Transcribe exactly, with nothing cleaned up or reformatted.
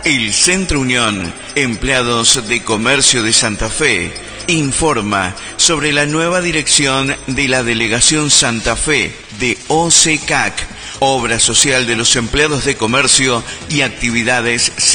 El Centro Unión, Empleados de Comercio de Santa Fe, informa sobre la nueva dirección de la Delegación Santa Fe de O S E C A C, Obra Social de los Empleados de Comercio y Actividades